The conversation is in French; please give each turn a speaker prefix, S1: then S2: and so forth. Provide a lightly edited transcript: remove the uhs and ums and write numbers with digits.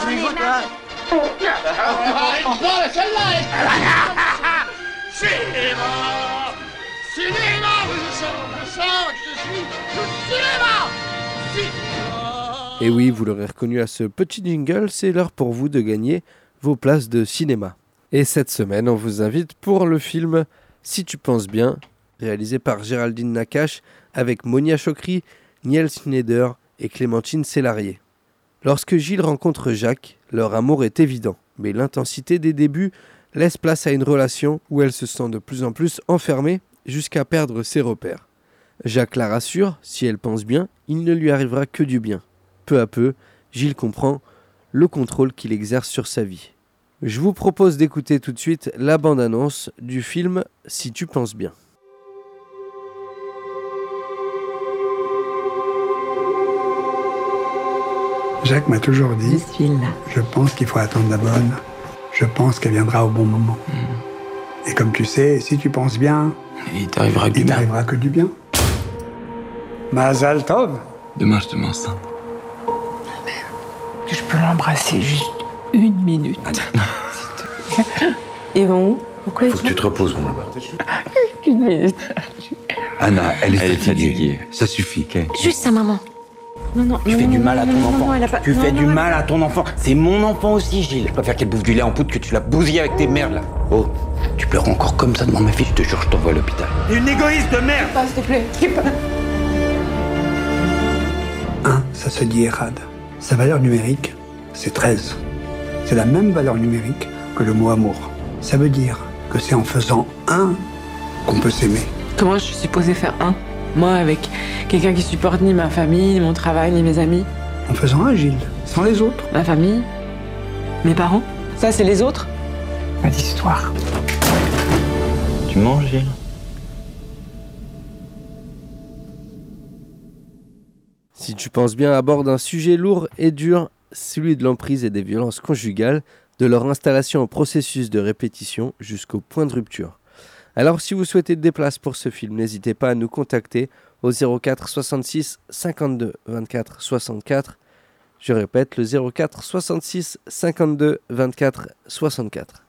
S1: Cinéma.
S2: Cinéma, je sens que je suis le cinéma.
S3: Et oui, vous l'aurez reconnu à ce petit jingle, c'est l'heure pour vous de gagner vos places de cinéma. Et cette semaine, on vous invite pour le film Si tu penses bien, réalisé par Géraldine Nakache avec Monia Chokri, Niels Schneider et Clémentine Sélarié. Lorsque Gilles rencontre Jacques, leur amour est évident, mais l'intensité des débuts laisse place à une relation où elle se sent de plus en plus enfermée jusqu'à perdre ses repères. Jacques la rassure, si elle pense bien, il ne lui arrivera que du bien. Peu à peu, Gilles comprend le contrôle qu'il exerce sur sa vie. Je vous propose d'écouter tout de suite la bande-annonce du film Si tu penses bien.
S4: Jacques m'a toujours dit,
S5: Je suis là.
S4: je pense qu'il faut attendre la bonne. Je pense qu'elle viendra au bon moment. Et comme tu sais, si tu penses bien,
S6: Il t'arrivera
S4: il n'arrivera que du bien. Mazal Tov.
S6: Demain, je te mets enceinte.
S5: Je peux l'embrasser juste une minute. Ils vont où? Pourquoi ils
S7: Faut que tu te reposes, mon là-bas.
S5: Une minute.
S7: Anna, elle est
S6: Elle est
S7: fatiguée.
S6: fatiguée.
S7: Ça suffit.
S1: Juste sa maman. Non,
S8: Tu fais du mal à ton enfant.
S1: elle a pas...
S8: Tu
S1: non,
S8: fais
S1: non,
S8: du
S1: elle-
S8: mal à ton enfant. C'est mon enfant aussi, Gilles. Je préfère qu'elle bouffe du lait en poudre que tu la bousilles avec tes merdes, là. Oh, tu pleures encore comme ça devant ma fille, je te jure, je t'envoie à l'hôpital. Une égoïste de merde.
S5: S'il te plaît.
S4: Un, ça se dit Erad. Sa valeur numérique, c'est 13. C'est la même valeur numérique que le mot amour. Ça veut dire que c'est en faisant un qu'on peut s'aimer.
S5: Comment je suis supposée faire un? Moi, avec quelqu'un qui supporte ni ma famille, ni mon travail, ni mes amis.
S4: En faisant un, Gilles, sans les autres.
S5: Ma famille? Mes parents? Ça, c'est les autres? Pas d'histoire.
S6: Tu manges, Gilles?
S3: Si tu penses bien aborde un sujet lourd et dur, celui de l'emprise et des violences conjugales, de leur installation au processus de répétition jusqu'au point de rupture. Alors si vous souhaitez des places pour ce film, n'hésitez pas à nous contacter au 04 66 52 24 64. Je répète, le 04 66 52 24 64.